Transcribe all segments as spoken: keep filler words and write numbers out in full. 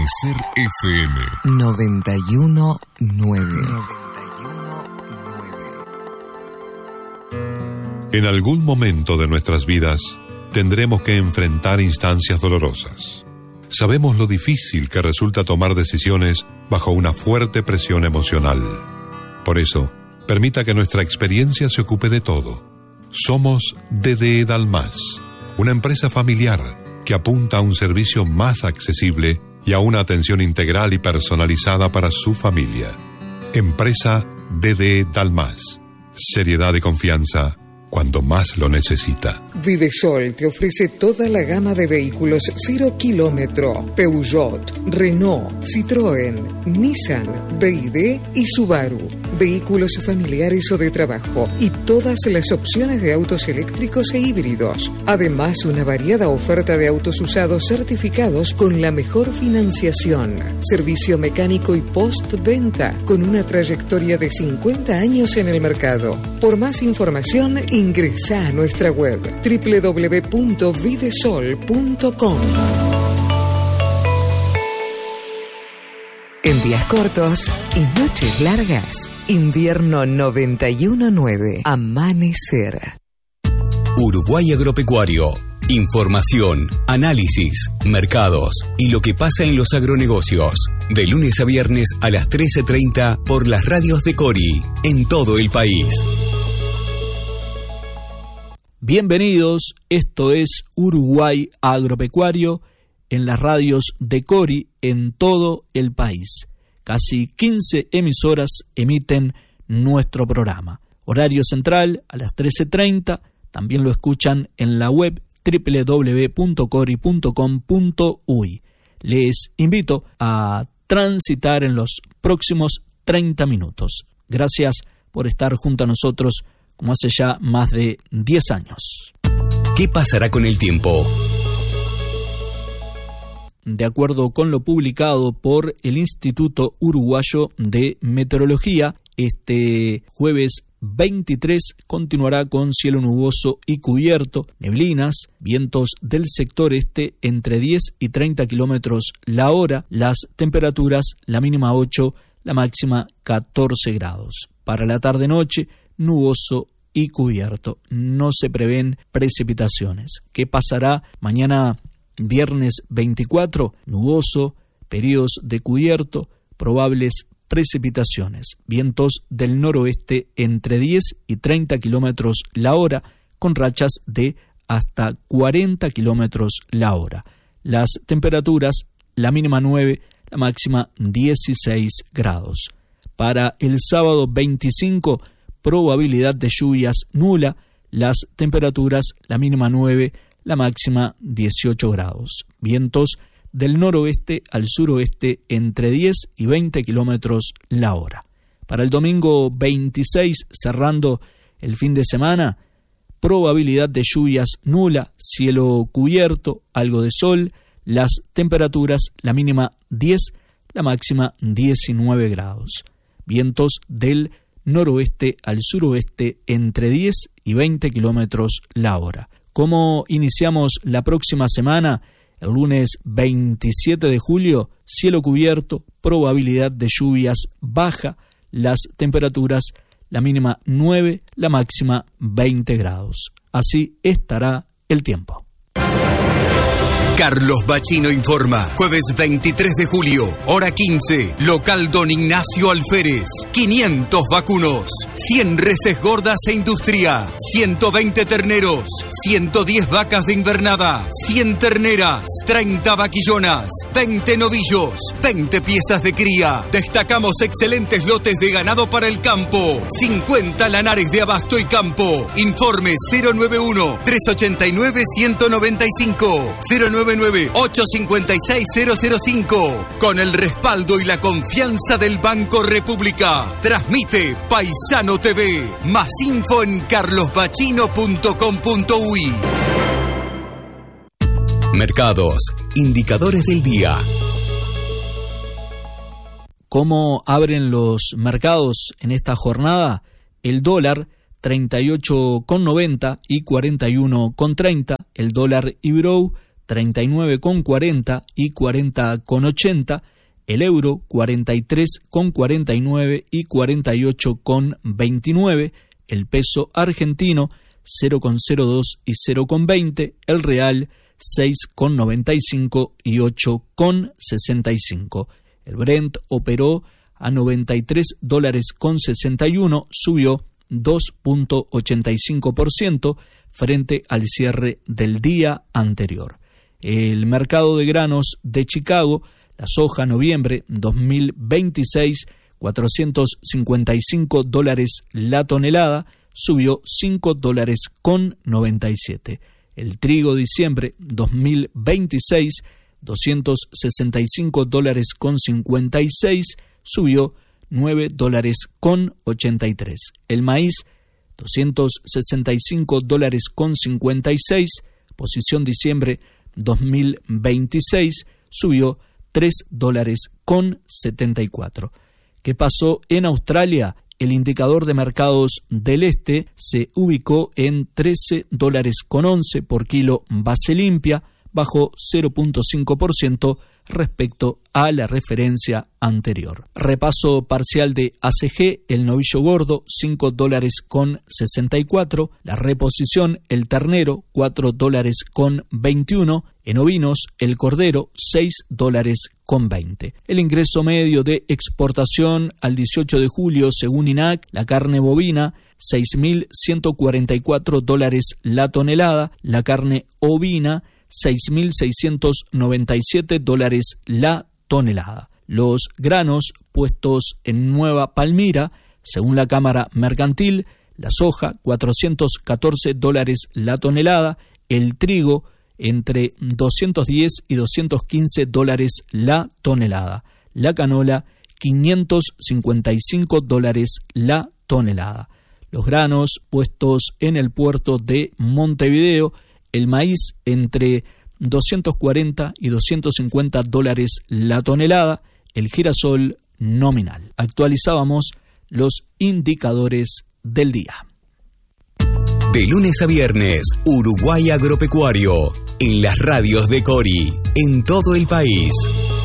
Amanecer F M noventa y uno nueve. En algún momento de nuestras vidas tendremos que enfrentar instancias dolorosas. Sabemos lo difícil que resulta tomar decisiones bajo una fuerte presión emocional. Por eso, permita que nuestra experiencia se ocupe de todo. Somos D D Dalmas, una empresa familiar que apunta a un servicio más accesible y a una atención integral y personalizada para su familia. Empresa D D Dalmas. Seriedad y confianza cuando más lo necesita. Videsol te ofrece toda la gama de vehículos cero kilómetro: Peugeot, Renault, Citroën, Nissan, B Y D y Subaru. Vehículos familiares o de trabajo y todas las opciones de autos eléctricos e híbridos. Además, una variada oferta de autos usados certificados con la mejor financiación. Servicio mecánico y postventa con una trayectoria de cincuenta años en el mercado. Por más información, ingresa a nuestra web doble u doble u doble u punto videsol punto com. En días cortos y noches largas, invierno noventa y uno nueve. Amanecer. Uruguay Agropecuario. Información, análisis, mercados y lo que pasa en los agronegocios. De lunes a viernes a las trece treinta por las radios de Cori, en todo el país. Bienvenidos, esto es Uruguay Agropecuario en las radios de Cori en todo el país. Casi quince emisoras emiten nuestro programa. Horario central a las trece treinta, también lo escuchan en la web doble u doble u doble u punto cori punto com punto uy. Les invito a transitar en los próximos treinta minutos. Gracias por estar junto a nosotros como hace ya más de diez años. ¿Qué pasará con el tiempo? De acuerdo con lo publicado por el Instituto Uruguayo de Meteorología, este jueves veintitrés continuará con cielo nuboso y cubierto, neblinas, vientos del sector este entre diez y treinta kilómetros la hora, las temperaturas, la mínima ocho, la máxima catorce grados. Para la tarde-noche, nuboso y cubierto. No se prevén precipitaciones. ¿Qué pasará mañana viernes veinticuatro? Nuboso, periodos de cubierto, probables precipitaciones. Vientos del noroeste entre diez y treinta kilómetros la hora, con rachas de hasta cuarenta kilómetros la hora. Las temperaturas, la mínima nueve, la máxima dieciséis grados. Para el sábado veinticinco, probabilidad de lluvias nula, las temperaturas, la mínima nueve, la máxima dieciocho grados. Vientos del noroeste al suroeste entre diez y veinte kilómetros la hora. Para el domingo veintiséis, cerrando el fin de semana, probabilidad de lluvias nula, cielo cubierto, algo de sol, las temperaturas, la mínima diez, la máxima diecinueve grados. Vientos del noroeste al suroeste entre diez y veinte kilómetros la hora. ¿Cómo iniciamos la próxima semana? El lunes veintisiete de julio, cielo cubierto, probabilidad de lluvias baja, las temperaturas, la mínima nueve, la máxima veinte grados. Así estará el tiempo. Carlos Bachino informa. Jueves veintitrés de julio, hora quince, local Don Ignacio Alférez. quinientos vacunos, cien reses gordas e industria, ciento veinte terneros, ciento diez vacas de invernada, cien terneras, treinta vaquillonas, veinte novillos, veinte piezas de cría. Destacamos excelentes lotes de ganado para el campo, cincuenta lanares de abasto y campo. Informe cero nueve uno, tres ochenta y nueve, ciento noventa y cinco, cero nueve nueve, ocho cincuenta y seis, cero cero cinco. Con el respaldo y la confianza del Banco República. Transmite Paisano T V. Más info en carlos bachino punto com punto uy. Mercados. Indicadores del día. ¿Cómo abren los mercados en esta jornada? El dólar treinta y ocho con noventa y cuarenta y uno con treinta. El dólar Ibrow treinta y nueve con cuarenta y cuarenta con ochenta, el euro cuarenta y tres con cuarenta y nueve y cuarenta y ocho con veintinueve, el peso argentino cero con cero dos y cero con veinte, el real seis con noventa y cinco y ocho con sesenta y cinco. El Brent operó a noventa y tres dólares con sesenta y uno, subió dos punto ochenta y cinco por ciento frente al cierre del día anterior. El mercado de granos de Chicago, la soja noviembre dos mil veintiséis, cuatrocientos cincuenta y cinco dólares la tonelada, subió cinco dólares con noventa y siete. El trigo diciembre dos mil veintiséis, doscientos sesenta y cinco dólares con cincuenta y seis, subió nueve dólares con ochenta y tres. El maíz, doscientos sesenta y cinco dólares con cincuenta y seis, posición diciembre dos mil veintiséis, subió tres dólares con setenta y cuatro. ¿Qué pasó en Australia? El indicador de mercados del este se ubicó en trece dólares con once por kilo base limpia, bajó cero punto cinco por ciento respecto a la referencia anterior. Repaso parcial de A C G, el novillo gordo, cinco dólares con sesenta y cuatro, la reposición, el ternero, cuatro dólares con veintiuno, en ovinos, el cordero, seis dólares con veinte. El ingreso medio de exportación al dieciocho de julio, según I N A C, la carne bovina, seis mil ciento cuarenta y cuatro dólares la tonelada, la carne ovina, seis mil seiscientos noventa y siete dólares la tonelada. Los granos puestos en Nueva Palmira, según la Cámara Mercantil, la soja, cuatrocientos catorce dólares la tonelada, el trigo, entre doscientos diez y doscientos quince dólares la tonelada, la canola, quinientos cincuenta y cinco dólares la tonelada. Los granos puestos en el puerto de Montevideo, el maíz entre doscientos cuarenta y doscientos cincuenta dólares la tonelada, el girasol nominal. Actualizábamos los indicadores del día. De lunes a viernes, Uruguay Agropecuario, en las radios de Cori, en todo el país.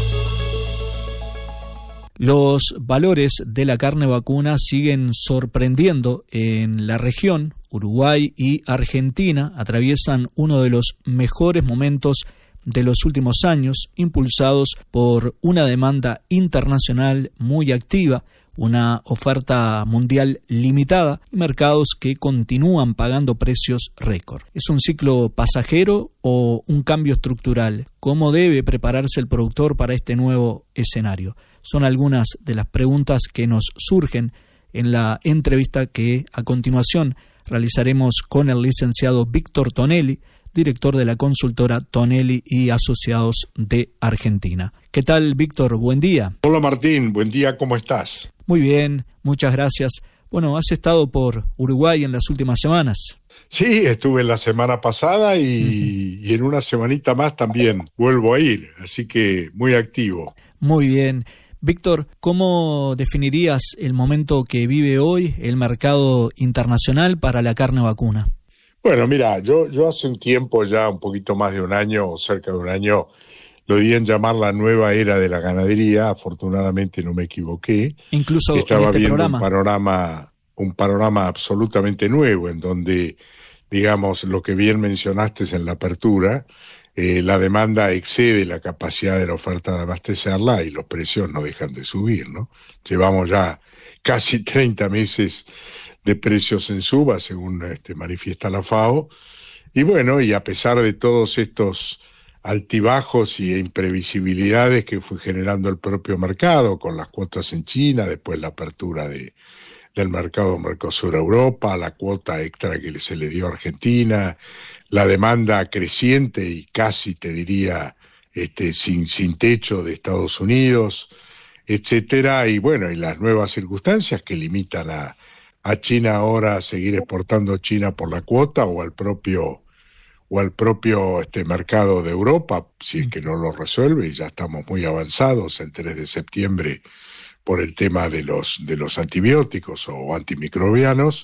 Los valores de la carne vacuna siguen sorprendiendo en la región. Uruguay y Argentina atraviesan uno de los mejores momentos de los últimos años, impulsados por una demanda internacional muy activa, una oferta mundial limitada y mercados que continúan pagando precios récord. ¿Es un ciclo pasajero o un cambio estructural? ¿Cómo debe prepararse el productor para este nuevo escenario? Son algunas de las preguntas que nos surgen en la entrevista que a continuación realizaremos con el licenciado Víctor Tonelli, director de la consultora Tonelli y Asociados de Argentina. ¿Qué tal, Víctor? Buen día. Hola, Martín. Buen día. ¿Cómo estás? Muy bien, muchas gracias. Bueno, has estado por Uruguay en las últimas semanas. Sí, estuve la semana pasada y, uh-huh. y en una semanita más también vuelvo a ir, así que muy activo. Muy bien. Víctor, ¿cómo definirías el momento que vive hoy el mercado internacional para la carne vacuna? Bueno, mira, yo, yo hace un tiempo, ya un poquito más de un año, o cerca de un año, lo di en llamar la nueva era de la ganadería. Afortunadamente no me equivoqué. Incluso Estaba en este viendo programa. un panorama, un panorama absolutamente nuevo, en donde, digamos, lo que bien mencionaste es en la apertura, eh, la demanda excede la capacidad de la oferta de abastecerla y los precios no dejan de subir, ¿no? Llevamos ya casi treinta meses de precios en suba, según este, manifiesta la FAO, y bueno, y a pesar de todos estos altibajos y imprevisibilidades que fue generando el propio mercado, con las cuotas en China, después la apertura de, del mercado Mercosur-Europa, la cuota extra que se le dio a Argentina, la demanda creciente y casi, te diría, este, sin, sin techo de Estados Unidos, etcétera, y bueno, y las nuevas circunstancias que limitan a, a China ahora a seguir exportando a China por la cuota o al propio o al propio este mercado de Europa, si es que no lo resuelve, y ya estamos muy avanzados el tres de septiembre por el tema de los de los antibióticos o antimicrobianos.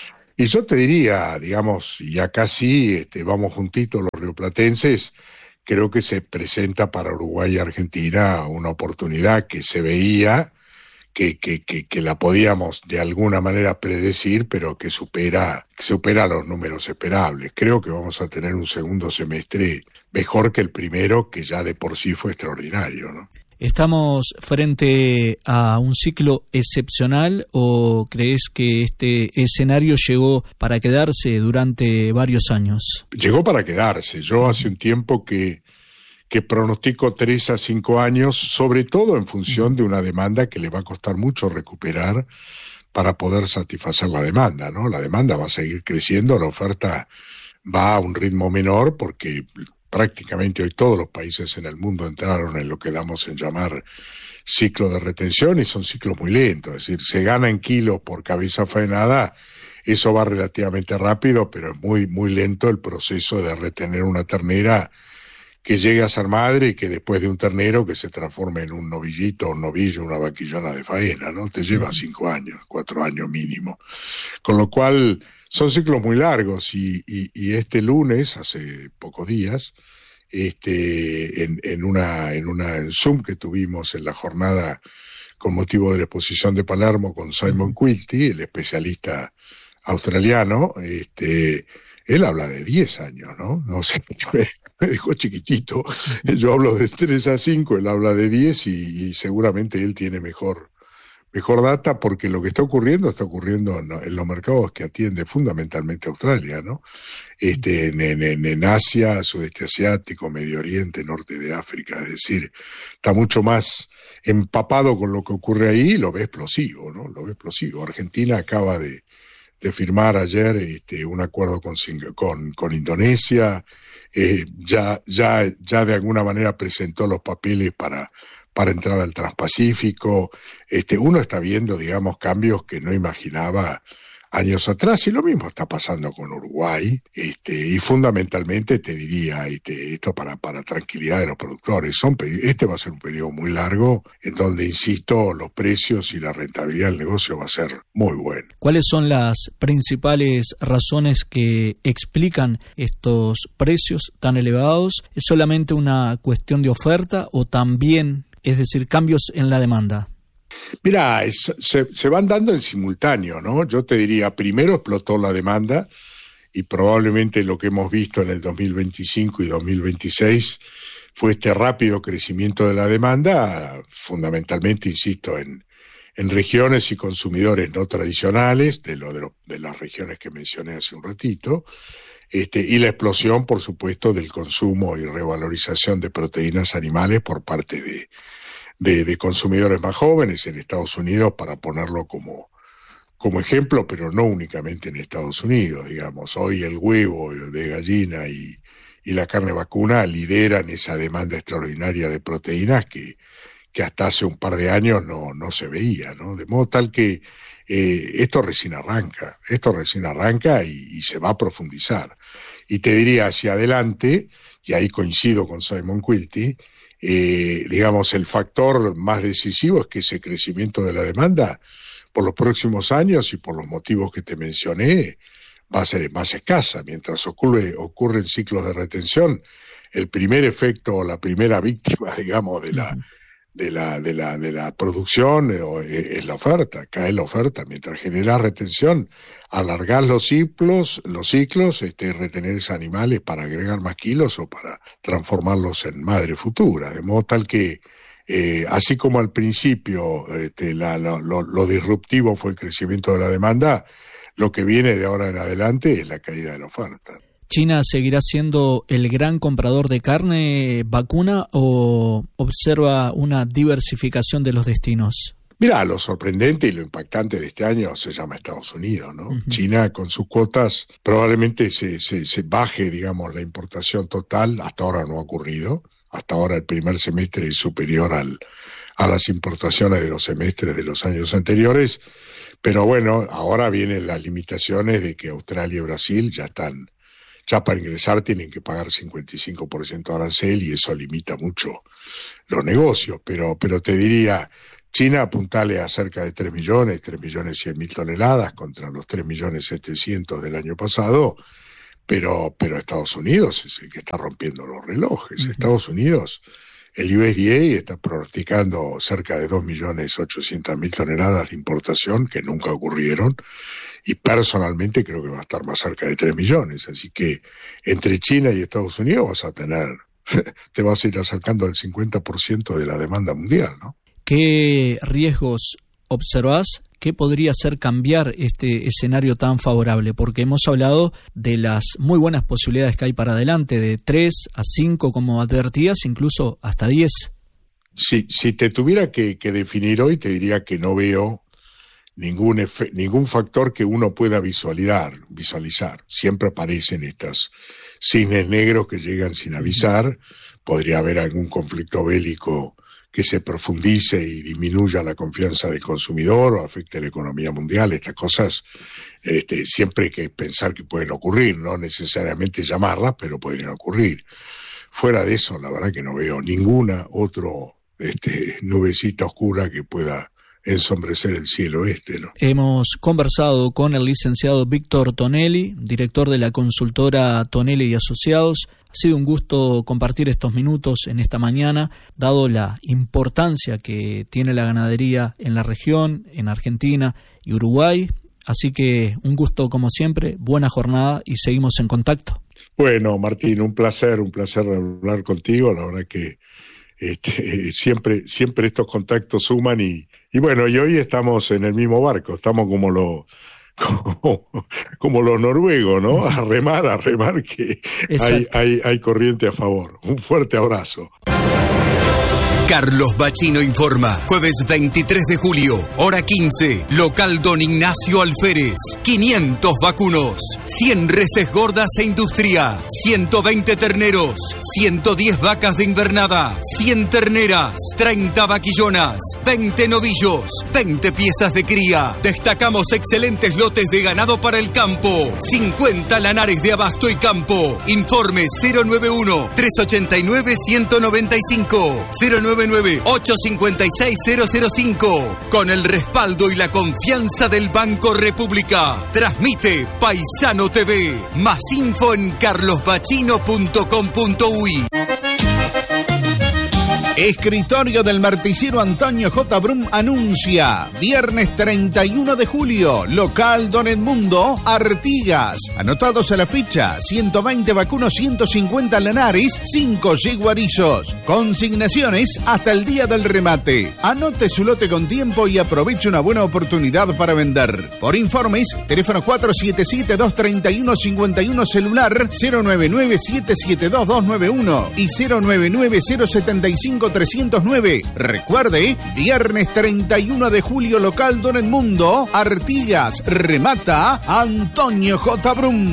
Y yo te diría, digamos, y acá sí este, vamos juntitos los rioplatenses, creo que se presenta para Uruguay y Argentina una oportunidad que se veía, que, que, que, que la podíamos de alguna manera predecir, pero que supera, que supera los números esperables. Creo que vamos a tener un segundo semestre mejor que el primero, que ya de por sí fue extraordinario, ¿no? ¿Estamos frente a un ciclo excepcional o crees que este escenario llegó para quedarse durante varios años? Llegó para quedarse. Yo hace un tiempo que, que pronostico tres a cinco años, sobre todo en función de una demanda que le va a costar mucho recuperar para poder satisfacer la demanda, ¿no? La demanda va a seguir creciendo, la oferta va a un ritmo menor porque prácticamente hoy todos los países en el mundo entraron en lo que damos en llamar ciclo de retención y son ciclos muy lentos, es decir, se gana en kilos por cabeza faenada, eso va relativamente rápido, pero es muy, muy lento el proceso de retener una ternera que llegue a ser madre y que después de un ternero que se transforme en un novillito, un novillo, una vaquillona de faena, ¿no? Te lleva cinco años, cuatro años mínimo. Con lo cual son ciclos muy largos y, y, y este lunes, hace pocos días, este, en, en una en una en Zoom que tuvimos en la jornada con motivo de la exposición de Palermo con Simon Quilty, el especialista australiano, este, él habla de diez años, ¿no? No sé, me dejó chiquitito. Yo hablo de tres a cinco, él habla de diez y, y seguramente él tiene mejor mejor data, porque lo que está ocurriendo está ocurriendo en, en los mercados que atiende fundamentalmente Australia, ¿no? Este, en, en, en Asia, sudeste asiático, Medio Oriente, norte de África, es decir, está mucho más empapado con lo que ocurre ahí y lo ve explosivo, ¿no? Lo ve explosivo. Argentina acaba de, de firmar ayer este, un acuerdo con, con, con Indonesia, eh, ya, ya, ya de alguna manera presentó los papeles para para entrar al Transpacífico. Este, uno está viendo, digamos, cambios que no imaginaba años atrás, y lo mismo está pasando con Uruguay, este, y fundamentalmente te diría, este, esto para, para tranquilidad de los productores, son, este va a ser un periodo muy largo, en donde, insisto, los precios y la rentabilidad del negocio va a ser muy buena. ¿Cuáles son las principales razones que explican estos precios tan elevados? ¿Es solamente una cuestión de oferta o también, es decir, cambios en la demanda? Mira, es, se, se van dando en simultáneo, ¿no? Yo te diría, primero explotó la demanda y probablemente lo que hemos visto en el dos mil veinticinco y dos mil veintiséis fue este rápido crecimiento de la demanda, fundamentalmente, insisto, en, en regiones y consumidores no tradicionales, de, lo, de, lo, de las regiones que mencioné hace un ratito, este, y la explosión, por supuesto, del consumo y revalorización de proteínas animales por parte de De, de consumidores más jóvenes en Estados Unidos, para ponerlo como, como ejemplo, pero no únicamente en Estados Unidos, digamos. Hoy el huevo de gallina y, y la carne vacuna lideran esa demanda extraordinaria de proteínas que, que hasta hace un par de años no, no se veía, ¿no? De modo tal que eh, esto recién arranca, esto recién arranca y, y se va a profundizar. Y te diría hacia adelante, y ahí coincido con Simon Quilty, Eh, digamos, el factor más decisivo es que ese crecimiento de la demanda por los próximos años y por los motivos que te mencioné va a ser más escasa. Mientras ocurre, ocurren ciclos de retención, el primer efecto, la primera víctima, digamos, de la, de la, de la, de la producción es la oferta, cae la oferta. Mientras generas retención, alargar los ciclos, los ciclos, este, retener esos animales para agregar más kilos o para transformarlos en madre futura, de modo tal que, eh, así como al principio este, la, la, lo, lo disruptivo fue el crecimiento de la demanda, lo que viene de ahora en adelante es la caída de la oferta. ¿China seguirá siendo el gran comprador de carne vacuna o observa una diversificación de los destinos? Mira, lo sorprendente y lo impactante de este año se llama Estados Unidos, ¿no? Uh-huh. China, con sus cuotas, probablemente se, se, se baje, digamos, la importación total. Hasta ahora no ha ocurrido. Hasta ahora el primer semestre es superior al, a las importaciones de los semestres de los años anteriores. Pero bueno, ahora vienen las limitaciones de que Australia y Brasil ya están, ya para ingresar tienen que pagar cincuenta y cinco por ciento de arancel y eso limita mucho los negocios. Pero, pero te diría, China apuntale a cerca de tres millones, tres millones cien mil toneladas contra los tres millones setecientos del año pasado, pero, pero Estados Unidos es el que está rompiendo los relojes. Uh-huh. Estados Unidos, el U S D A está pronosticando cerca de dos millones ochocientas mil toneladas de importación que nunca ocurrieron, y personalmente creo que va a estar más cerca de tres millones. Así que entre China y Estados Unidos vas a tener, te vas a ir acercando al cincuenta por ciento de la demanda mundial, ¿no? ¿Qué riesgos observás? ¿Qué podría hacer cambiar este escenario tan favorable? Porque hemos hablado de las muy buenas posibilidades que hay para adelante, de tres a cinco, como advertías, incluso hasta diez. Si, si te tuviera que, que definir hoy, te diría que no veo ningún efe, ningún factor que uno pueda visualizar, visualizar. Siempre aparecen estos cisnes negros que llegan sin avisar. Podría haber algún conflicto bélico que se profundice y disminuya la confianza del consumidor o afecte la economía mundial. Estas cosas este, siempre hay que pensar que pueden ocurrir, no necesariamente llamarlas, pero podrían ocurrir. Fuera de eso, la verdad que no veo ninguna otra este, nubecita oscura que pueda ensombrecer el cielo este, ¿no? Hemos conversado con el licenciado Víctor Tonelli, director de la consultora Tonelli y Asociados. Ha sido un gusto compartir estos minutos en esta mañana, dado la importancia que tiene la ganadería en la región, en Argentina y Uruguay. Así que un gusto como siempre, buena jornada y seguimos en contacto. Bueno, Martín, un placer, un placer hablar contigo. La verdad que este, siempre, siempre estos contactos suman y Y bueno, y hoy estamos en el mismo barco, estamos como los como, como los noruegos, ¿no? A remar, a remar, que hay, hay, hay corriente a favor. Un fuerte abrazo. Carlos Bachino informa. Jueves veintitrés de julio, hora quince, local Don Ignacio Alférez. quinientos vacunos, cien reses gordas e industria, ciento veinte terneros, ciento diez vacas de invernada, cien terneras, treinta vaquillonas, veinte novillos, veinte piezas de cría. Destacamos excelentes lotes de ganado para el campo, cincuenta lanares de abasto y campo. Informe cero nueve uno, tres ochenta y nueve, ciento noventa y cinco, cero nueve nueve, ocho cincuenta y seis, cero cero cinco. Con el respaldo y la confianza del Banco República. Transmite Paisano T V. Más info en carlos bachino punto com punto uy. Escritorio del Marticiero Antonio J. Brum anuncia viernes treinta y uno de julio, local Don Edmundo, Artigas. Anotados a la ficha, ciento veinte vacunos, ciento cincuenta lanares, cinco yeguarizos. Consignaciones hasta el día del remate. Anote su lote con tiempo y aproveche una buena oportunidad para vender. Por informes, teléfono cuatro siete siete, dos tres uno, cinco uno, celular cero nueve nueve, siete siete dos, dos nueve uno y cero nueve nueve, cero siete cinco, tres cero nueve. Recuerde, viernes treinta y uno de julio, local Don Edmundo, Artigas. Remata Antonio J. Brum.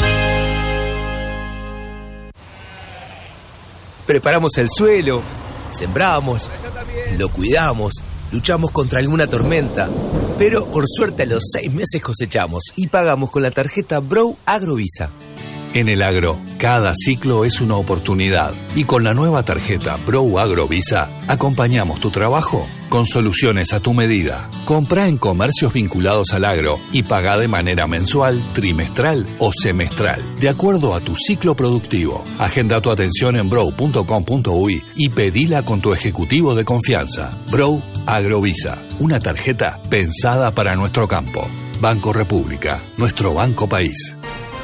Preparamos el suelo, sembramos, lo cuidamos, luchamos contra alguna tormenta, pero por suerte a los seis meses cosechamos y pagamos con la tarjeta Brow Agrovisa. En el agro, cada ciclo es una oportunidad y con la nueva tarjeta Brow Agrovisa acompañamos tu trabajo con soluciones a tu medida. Comprá en comercios vinculados al agro y pagá de manera mensual, trimestral o semestral, de acuerdo a tu ciclo productivo. Agenda tu atención en brow punto com punto uy y pedila con tu ejecutivo de confianza. Brow Agrovisa, una tarjeta pensada para nuestro campo. Banco República, nuestro banco país.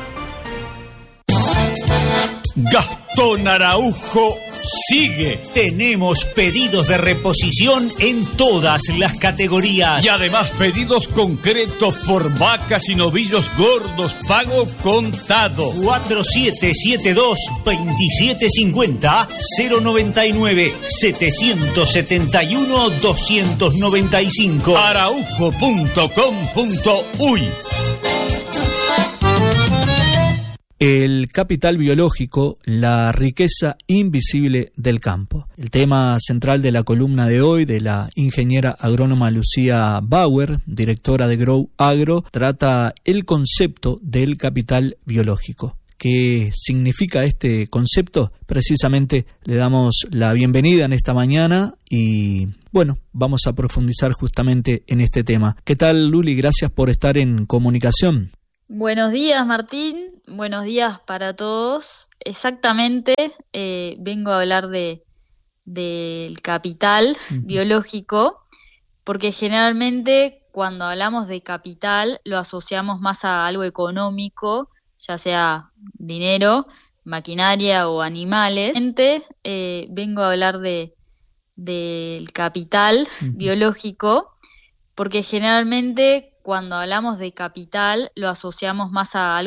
Gastón Araujo sigue. Tenemos pedidos de reposición en todas las categorías. Y además pedidos concretos por vacas y novillos gordos, pago contado. cuatro siete siete dos, dos siete cinco cero, cero noventa y nueve, setecientos setenta y uno, doscientos noventa y cinco. araujo punto com punto uy. El capital biológico, la riqueza invisible del campo. El tema central de la columna de hoy de la ingeniera agrónoma Lucía Bauer, directora de Grow Agro, trata el concepto del capital biológico. ¿Qué significa este concepto? Precisamente le damos la bienvenida en esta mañana y, bueno, vamos a profundizar justamente en este tema. ¿Qué tal, Luli? Gracias por estar en comunicación. Buenos días, Martín. Buenos días para todos. Exactamente, eh, vengo a hablar de del capital uh-huh. biológico, porque generalmente cuando hablamos de capital lo asociamos más a algo económico, ya sea dinero, maquinaria o animales. Eh, vengo a hablar de del capital uh-huh. biológico, porque generalmente cuando hablamos de capital lo asociamos más a algo